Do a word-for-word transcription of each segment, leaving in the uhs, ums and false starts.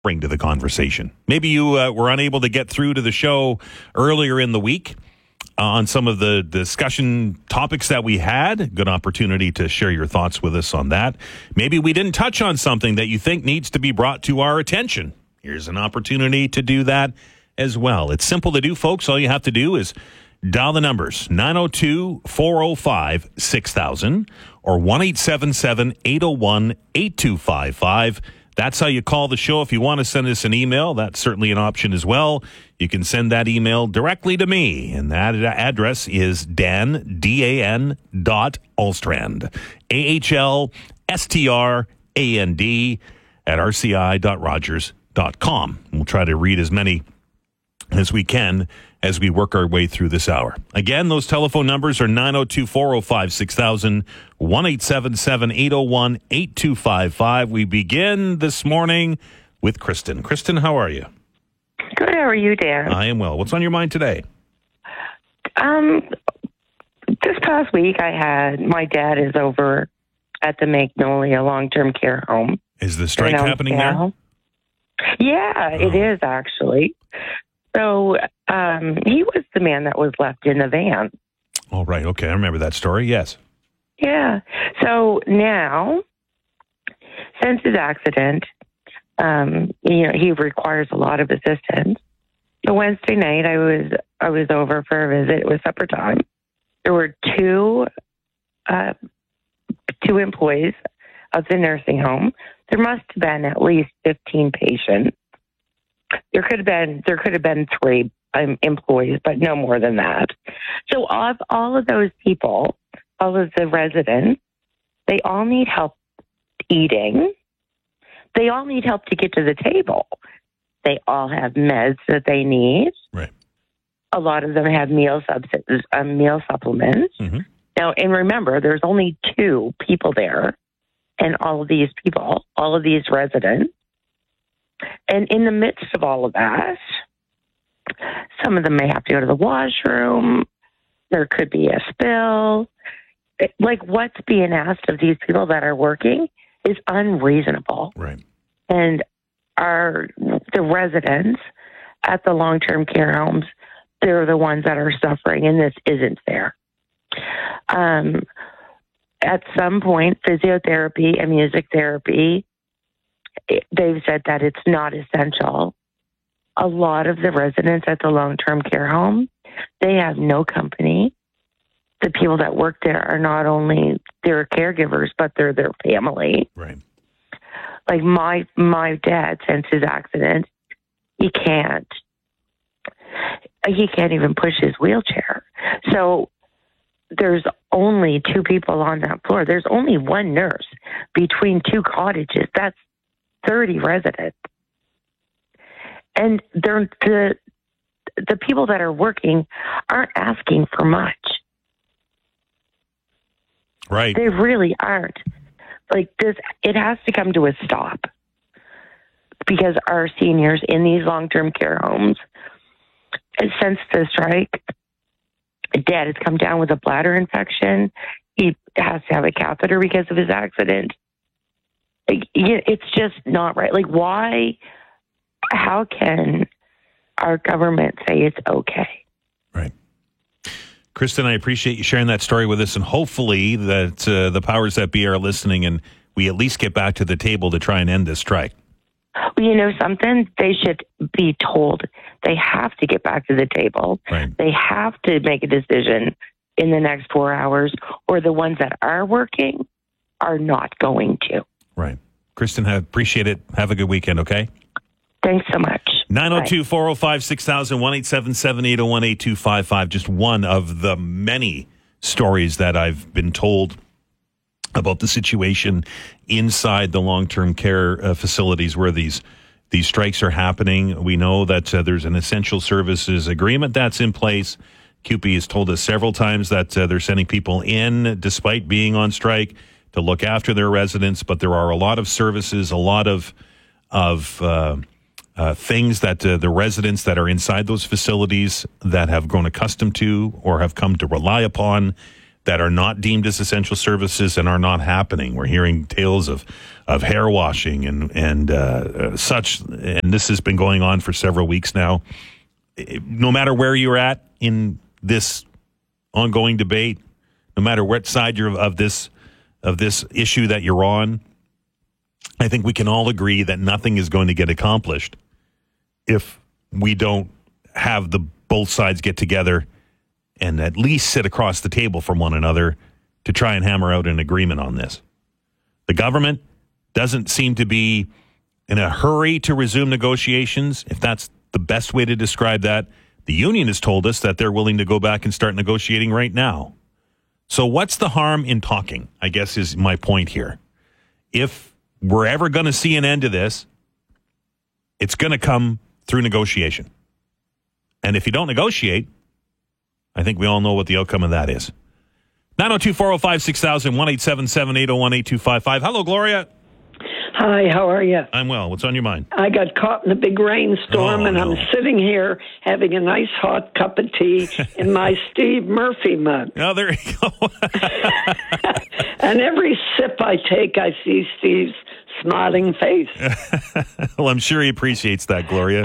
bring to the conversation. Maybe you uh, were unable to get through to the show earlier in the week uh, on some of the discussion topics that we had. Good opportunity to share your thoughts with us on that. Maybe we didn't touch on something that you think needs to be brought to our attention. Here's an opportunity to do that as well. It's simple to do, folks. All you have to do is dial the numbers nine oh two, four oh five, six thousand or one eight seven seven, eight oh one, eight two five five. That's how you call the show. If you want to send us an email, that's certainly an option as well. You can send that email directly to me, and that address is Dan, D A N dot Alstrand, A H L S T R A N D at R C I dot Rogers dot com. We'll try to read as many as we can as we work our way through this hour. Again, those telephone numbers are nine oh two, four oh five, six thousand, one eight seven seven, eight oh one, eight two five five. We begin this morning with Kristen. Kristen, how are you? Good. How are you, Dan? I am well. What's on your mind today? Um, this past week I had, my dad is over at the Magnolia long-term care home. Is the strike happening there? Yeah, oh. It is actually. So um, he was the man that was left in the van. Oh, right. Okay. I remember that story. Yes. Yeah. So now, since his accident, um, you know, he requires a lot of assistance. So Wednesday night, I was I was over for a visit. It was supper time. There were two uh, two employees of the nursing home. There must have been at least fifteen patients. There could have been there could have been three um, employees, but no more than that. So of all of those people, all of the residents, they all need help eating. They all need help to get to the table. They all have meds that they need. Right. A lot of them have meal subs- uh, meal supplements. Mm-hmm. Now, and remember, there's only two people there, and all of these people, all of these residents. And in the midst of all of that, some of them may have to go to the washroom. There could be a spill. Like, what's being asked of these people that are working is unreasonable. Right. And our the residents at the long-term care homes, they're the ones that are suffering, and this isn't fair. Um, at some point, physiotherapy and music therapy, they've said that it's not essential. A lot of the residents at the long-term care home, they have no company. The people that work there are not only their caregivers, but they're their family. Right. Like my my dad, since his accident, he can't. He can't even push his wheelchair. So there's only two people on that floor. There's only one nurse between two cottages. That's thirty residents. And they're, the the people that are working aren't asking for much. Right. They really aren't. Like this, it has to come to a stop because our seniors in these long-term care homes, since the strike, Dad has come down with a bladder infection. He has to have a catheter because of his accident. It's just not right. Like, why? How can our government say it's okay? Right. Kristen, I appreciate you sharing that story with us, and hopefully that uh, the powers that be are listening and we at least get back to the table to try and end this strike. Well, you know something? They should be told they have to get back to the table. Right. They have to make a decision in the next four hours, or the ones that are working are not going to. Right. Kristen, I appreciate it. Have a good weekend, okay? Thanks so much. nine oh two, four oh five, six thousand, one eight seven seven, eight oh one, eight two five five. Just one of the many stories that I've been told about the situation inside the long-term care uh, facilities where these these strikes are happening. We know that uh, there's an essential services agreement that's in place. C U P E has told us several times that uh, they're sending people in despite being on strike to look after their residents, but there are a lot of services, a lot of of uh, uh, things that uh, the residents that are inside those facilities that have grown accustomed to or have come to rely upon that are not deemed as essential services and are not happening. We're hearing tales of, of hair washing and, and uh, such, and this has been going on for several weeks now. No matter where you're at in this ongoing debate, no matter what side you're of this of this issue that you're on, I think we can all agree that nothing is going to get accomplished if we don't have the both sides get together and at least sit across the table from one another to try and hammer out an agreement on this. The government doesn't seem to be in a hurry to resume negotiations, if that's the best way to describe that. The union has told us that they're willing to go back and start negotiating right now. So what's the harm in talking, I guess is my point here. If we're ever going to see an end to this, it's going to come through negotiation. And if you don't negotiate, I think we all know what the outcome of that is. nine oh two, four oh five, six thousand, one eight seven seven, eight oh one, eight two five five. Hello, Gloria. Hi, how are you? I'm well. What's on your mind? I got caught in a big rainstorm, oh, and no. I'm sitting here having a nice hot cup of tea in my Steve Murphy mug. Oh, there you go. And every sip I take, I see Steve's smiling face. Well, I'm sure he appreciates that, Gloria.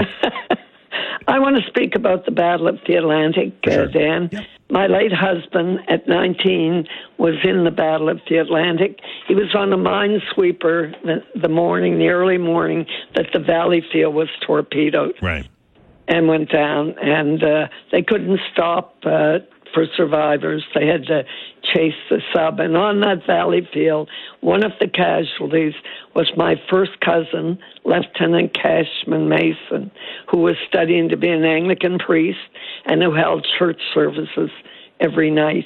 I want to speak about the Battle of the Atlantic, Sure. uh, Dan. Yep. My late husband, at nineteen, was in the Battle of the Atlantic. He was on a minesweeper the, the morning, the early morning, that the Valleyfield was torpedoed. Right. And went down, and uh, they couldn't stop uh, for survivors. They had to chase the sub. And on that Valleyfield, one of the casualties was my first cousin, Lieutenant Cashman Mason, who was studying to be an Anglican priest and who held church services every night.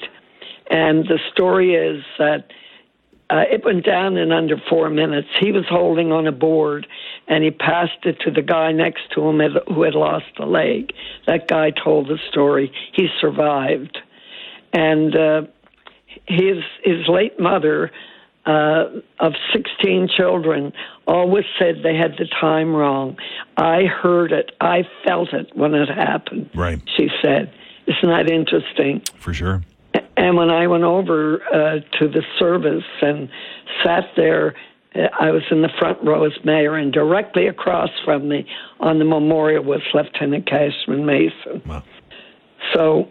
And the story is that Uh, it went down in under four minutes. He was holding on a board, and he passed it to the guy next to him who had lost a leg. That guy told the story. He survived. And uh, his his late mother, uh, of sixteen children, always said they had the time wrong. I heard it. I felt it when it happened, Right. she said. Isn't that interesting? For sure. And when I went over uh, to the service and sat there, uh, I was in the front row as mayor, and directly across from me on the memorial was Lieutenant Cashman Mason. Wow. So,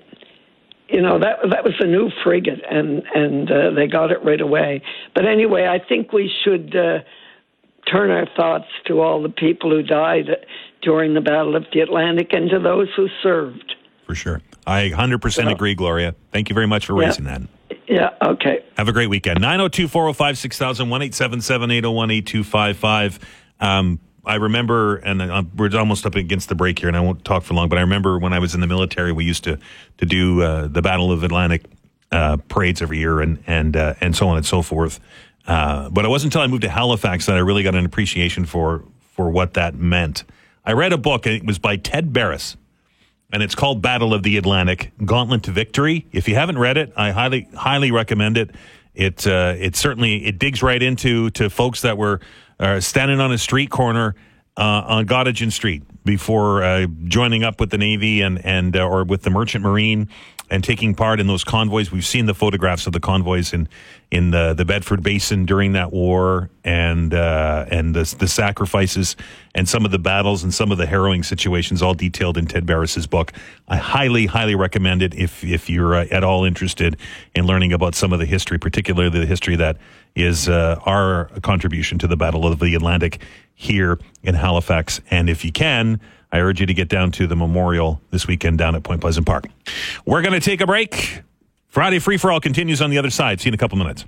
you know, that that was a new frigate, and, and uh, they got it right away. But anyway, I think we should uh, turn our thoughts to all the people who died during the Battle of the Atlantic and to those who served. For sure. I one hundred percent So, agree, Gloria. Thank you very much for yeah. raising that. Yeah, okay. Have a great weekend. nine oh two, four oh five, six thousand, one eight seven seven, eight oh one, eight two five five. Um, I remember, and I'm, we're almost up against the break here, and I won't talk for long, but I remember when I was in the military, we used to, to do uh, the Battle of Atlantic uh, parades every year and, and, uh, and so on and so forth. Uh, but it wasn't until I moved to Halifax that I really got an appreciation for, for what that meant. I read a book, and it was by Ted Barris. And it's called Battle of the Atlantic, Gauntlet to Victory. If you haven't read it, I highly, highly recommend it. It, uh, it certainly, it digs right into to folks that were uh, standing on a street corner uh, on Gottingen Street before uh, joining up with the Navy and, and uh, or with the Merchant Marine and taking part in those convoys. We've seen the photographs of the convoys in in the, the Bedford Basin during that war, and uh, and the, the sacrifices and some of the battles and some of the harrowing situations, all detailed in Ted Barris's book. I highly, highly recommend it if if you're uh, at all interested in learning about some of the history, particularly the history that is uh, our contribution to the Battle of the Atlantic here in Halifax. And if you can, I urge you to get down to the memorial this weekend down at Point Pleasant Park. We're going to take a break. Friday Free For All continues on the other side. See you in a couple minutes.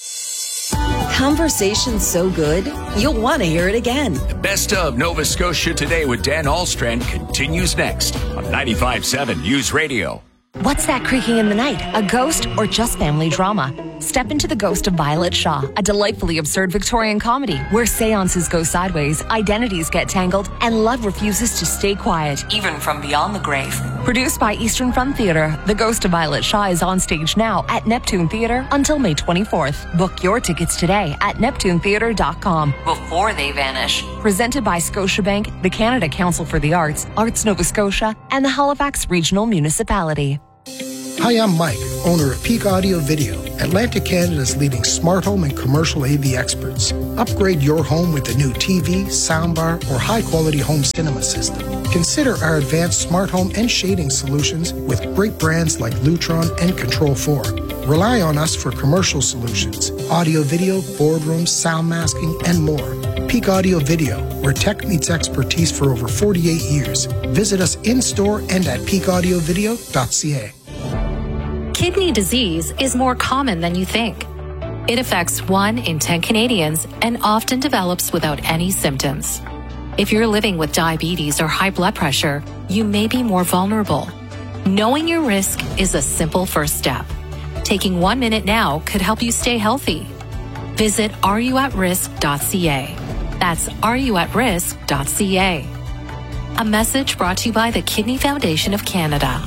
Conversation so good, you'll want to hear it again. The Best of Nova Scotia Today with Dan Ahlstrand continues next on ninety-five point seven News Radio. What's that creaking in the night? A ghost or just family drama? Step into The Ghost of Violet Shaw, a delightfully absurd Victorian comedy where seances go sideways, identities get tangled, and love refuses to stay quiet, even from beyond the grave. Produced by Eastern Front Theatre, The Ghost of Violet Shaw is on stage now at Neptune Theatre until May twenty-fourth. Book your tickets today at neptune theatre dot com before they vanish. Presented by Scotiabank, the Canada Council for the Arts, Arts Nova Scotia, and the Halifax Regional Municipality. Hi, I'm Mike. owner of Peak Audio Video, Atlantic Canada's leading smart home and commercial A V experts. Upgrade your home with a new T V, soundbar, or high-quality home cinema system. Consider our advanced smart home and shading solutions with great brands like Lutron and Control four. Rely on us for commercial solutions, audio video, boardrooms, sound masking, and more. Peak Audio Video, where tech meets expertise for over forty-eight years. Visit us in-store and at peak audio video dot c a. Kidney disease is more common than you think. It affects one in ten Canadians and often develops without any symptoms. If you're living with diabetes or high blood pressure, you may be more vulnerable. Knowing your risk is a simple first step. Taking one minute now could help you stay healthy. Visit are you at risk dot c a. That's are you at risk dot c a. A message brought to you by the Kidney Foundation of Canada.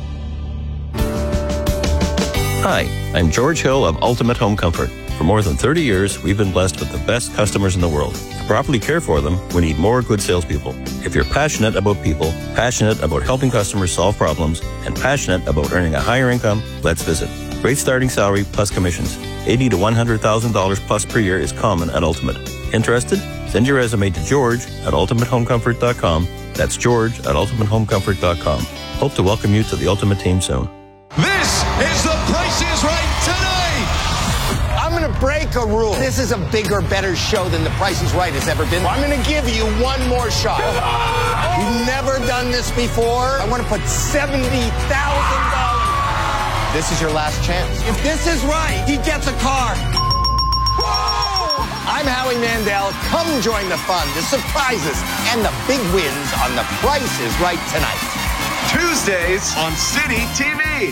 Hi, I'm George Hill of Ultimate Home Comfort. For more than thirty years, we've been blessed with the best customers in the world. To properly care for them, we need more good salespeople. If you're passionate about people, passionate about helping customers solve problems, and passionate about earning a higher income, let's visit. Great starting salary plus commissions. eighty thousand to one hundred thousand dollars plus per year is common at Ultimate. Interested? Send your resume to George at ultimate home comfort dot com. That's George at ultimate home comfort dot com. Hope to welcome you to the Ultimate team soon. This is The Price is Right tonight. I'm going to break a rule. This is a bigger, better show than The Price is Right has ever been. I'm going to give you one more shot. You've never done this before. I want to put seventy thousand dollars. This is your last chance. If this is right, he gets a car. Whoa! I'm Howie Mandel. Come join the fun, the surprises, and the big wins on The Price is Right tonight. Tuesdays on City T V.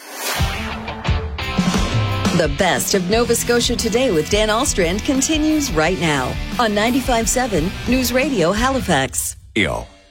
The best of Nova Scotia Today with Dan Alstrand continues right now on ninety-five point seven News Radio Halifax. Yo.